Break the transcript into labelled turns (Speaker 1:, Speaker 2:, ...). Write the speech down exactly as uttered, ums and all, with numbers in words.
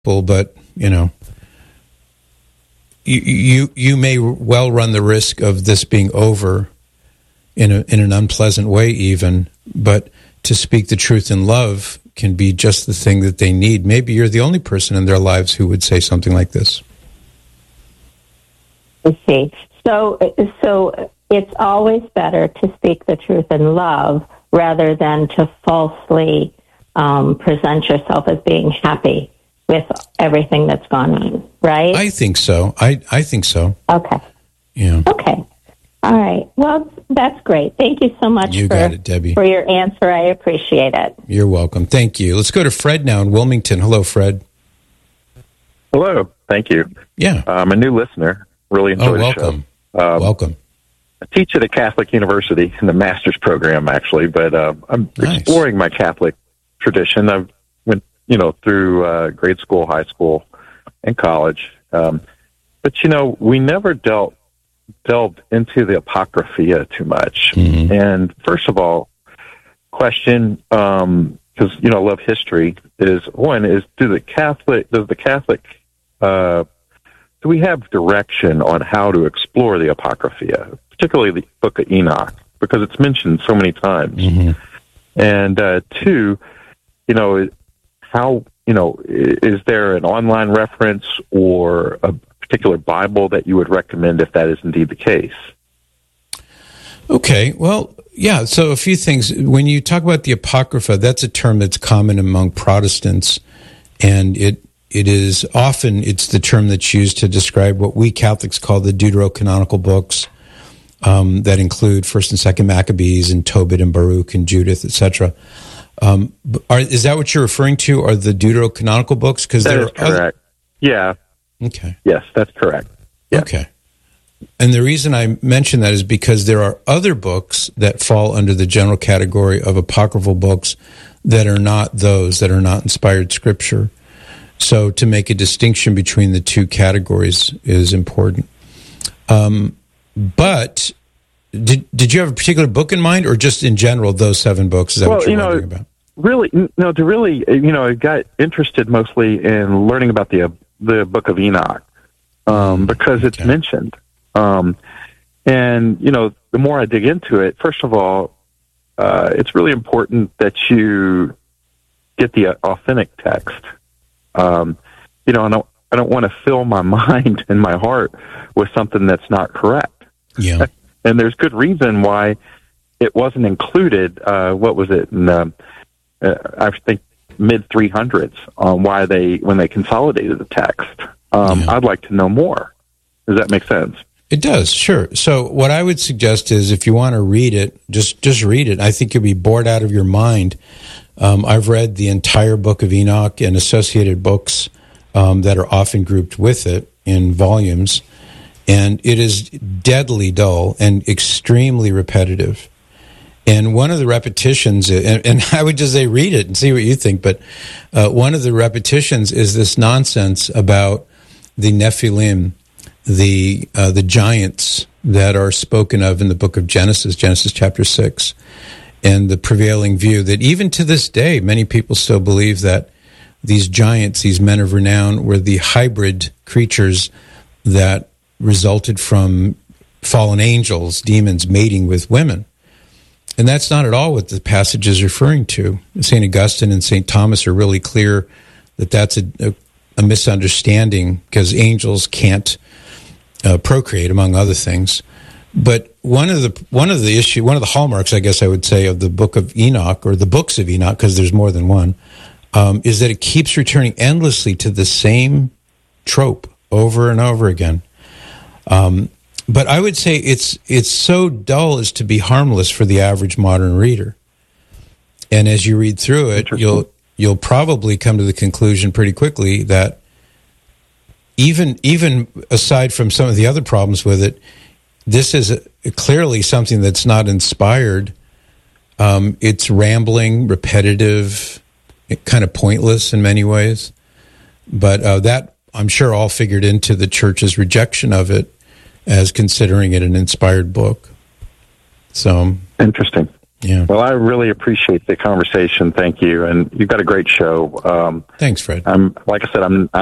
Speaker 1: but you know, you, you you may well run the risk of this being over in a, in an unpleasant way, even. But to speak the truth in love can be just the thing that they need. Maybe you're the only person in their lives who would say something like this.
Speaker 2: I see. So, so it's always better to speak the truth in love rather than to falsely um, present yourself as being happy with everything that's gone on, right?
Speaker 1: I think so. I, I think so.
Speaker 2: Okay.
Speaker 1: Yeah.
Speaker 2: Okay. All right. Well, that's great. Thank you so much
Speaker 1: you
Speaker 2: for,
Speaker 1: got it, Debbie.
Speaker 2: for your answer. I appreciate it.
Speaker 1: You're welcome. Thank you. Let's go to Fred now in Wilmington. Hello, Fred.
Speaker 3: Hello. Thank you.
Speaker 1: Yeah.
Speaker 3: I'm a new listener. Really enjoy
Speaker 1: oh,
Speaker 3: the
Speaker 1: welcome.
Speaker 3: show. Um,
Speaker 1: welcome.
Speaker 3: I teach at a Catholic university in the master's program, actually, but uh, I'm
Speaker 1: Nice.
Speaker 3: exploring my Catholic tradition. I've went, you know, through uh, grade school, high school, and college. Um, but, you know, we never dealt delved into the Apocrypha too much.
Speaker 1: Mm-hmm.
Speaker 3: And first of all, question, um, because, you know, I love history, is one, is do the Catholic, does the Catholic, uh, do we have direction on how to explore the Apocrypha, particularly the Book of Enoch, because it's mentioned so many times?
Speaker 1: Mm-hmm.
Speaker 3: And uh, two, you know, how, you know, is there an online reference or a particular Bible that you would recommend if that is indeed the case?
Speaker 1: Okay, well, yeah, so a few things. When you talk about the Apocrypha, that's a term that's common among Protestants, and it it is often, it's the term that's used to describe what we Catholics call the deuterocanonical books, um, that include First and Second Maccabees and Tobit and Baruch and Judith, et cetera. Um, are, is that what you're referring to, are the deuterocanonical books? Because
Speaker 3: That
Speaker 1: there
Speaker 3: is
Speaker 1: are other...
Speaker 3: correct. Yeah.
Speaker 1: Okay.
Speaker 3: Yes, that's correct. Yeah.
Speaker 1: Okay. And the reason I mention that is because there are other books that fall under the general category of apocryphal books that are not those, that are not inspired scripture. So to make a distinction between the two categories is important. Um, but did did you have a particular book in mind, or just in general those seven books? Is that
Speaker 3: well,
Speaker 1: what you're
Speaker 3: you know,
Speaker 1: wondering about?
Speaker 3: Really, no, to really, you know, I got interested mostly in learning about the the Book of Enoch, um, because it's
Speaker 1: Okay.
Speaker 3: mentioned. Um, and, you know, the more I dig into it, first of all, uh, it's really important that you get the authentic text. Um, you know, I don't, I don't want to fill my mind and my heart with something that's not correct.
Speaker 1: Yeah.
Speaker 3: And there's good reason why it wasn't included. Uh, what was it? In, um, uh, I think mid three hundreds on why they, when they consolidated the text. Um,
Speaker 1: Yeah.
Speaker 3: I'd like to know more. Does that make sense?
Speaker 1: It does, sure. So what I would suggest is if you want to read it, just just read it. I think you'll be bored out of your mind. Um, I've read the entire Book of Enoch and associated books um, that are often grouped with it in volumes, and it is deadly dull and extremely repetitive. And one of the repetitions, and, and I would just say read it and see what you think, but uh, one of the repetitions is this nonsense about the Nephilim, the uh, the giants that are spoken of in the book of Genesis, Genesis chapter six, and the prevailing view that even to this day, many people still believe that these giants, these men of renown, were the hybrid creatures that resulted from fallen angels, demons mating with women. And that's not at all what the passage is referring to. Saint Augustine and Saint Thomas are really clear that that's a, a, a misunderstanding, because angels can't Uh, procreate, among other things. But one of the one of the issue, one of the hallmarks, I guess I would say, of the Book of Enoch, or the books of Enoch, because there's more than one, um, is that it keeps returning endlessly to the same trope over and over again. Um, but I would say it's it's so dull as to be harmless for the average modern reader. And as you read through it, you'll you'll probably come to the conclusion pretty quickly that Even even aside from some of the other problems with it, this is a, clearly something that's not inspired. Um, it's rambling, repetitive, kind of pointless in many ways. But uh, that, I'm sure, all figured into the church's rejection of it as considering it an inspired book. So
Speaker 3: Interesting.
Speaker 1: Yeah.
Speaker 3: Well, I really appreciate the conversation. Thank you, and you've got a great show. Um,
Speaker 1: Thanks, Fred.
Speaker 3: I'm like I said, I'm